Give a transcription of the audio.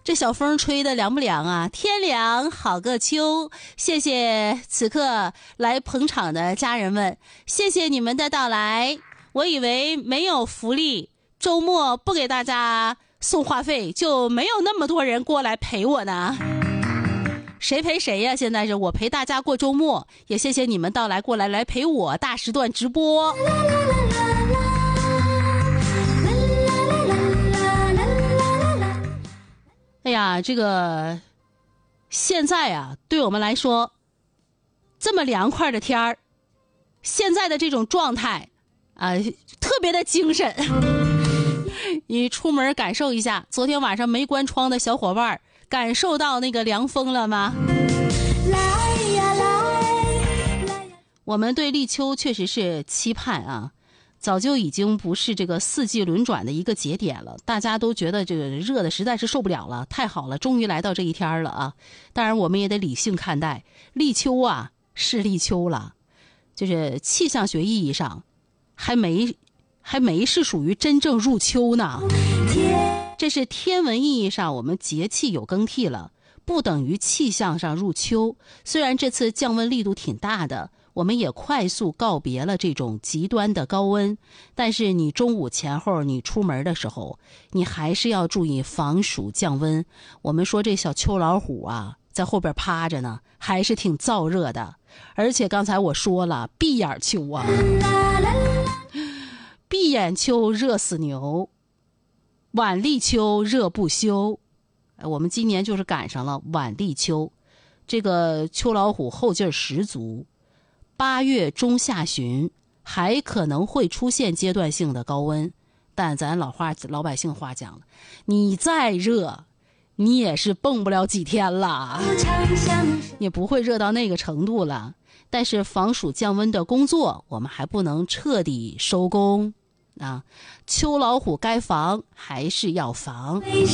这小风吹得凉不凉啊？天凉好个秋！谢谢此刻来捧场的家人们，谢谢你们的到来。我以为没有福利，周末不给大家送话费，就没有那么多人过来陪我呢。谁陪谁呀？现在是我陪大家过周末，也谢谢你们到来过来陪我大时段直播。哎呀，这个现在啊，对我们来说，这么凉快的天儿，现在的这种状态啊，特别的精神。你出门感受一下，昨天晚上没关窗的小伙伴，感受到那个凉风了吗？来呀来，我们对立秋确实是期盼啊。早就已经不是这个四季轮转的一个节点了，大家都觉得这个热的实在是受不了了，太好了，终于来到这一天了啊！当然我们也得理性看待，立秋啊是立秋了，就是气象学意义上还没是属于真正入秋呢。这是天文意义上我们节气有更替了，不等于气象上入秋。虽然这次降温力度挺大的，我们也快速告别了这种极端的高温，但是你中午前后你出门的时候，你还是要注意防暑降温。我们说这小秋老虎啊，在后边趴着呢，还是挺燥热的。而且刚才我说了，闭眼秋啊，闭眼秋热死牛，晚立秋热不休。我们今年就是赶上了晚立秋，这个秋老虎后劲十足。8月中下旬还可能会出现阶段性的高温，但咱老百姓话讲了，你再热你也是蹦不了几天了，也不会热到那个程度了。但是防暑降温的工作我们还不能彻底收工啊，秋老虎该防还是要防。为